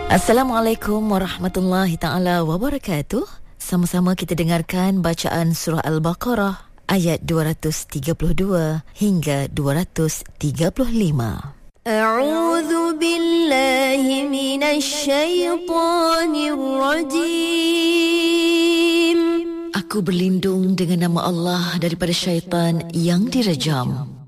Assalamualaikum warahmatullahi ta'ala wabarakatuh. Sama-sama kita dengarkan bacaan surah Al-Baqarah ayat 232 hingga 235. A'udzu billahi minasy syaithanir rajim. Aku berlindung dengan nama Allah daripada syaitan yang dirajam.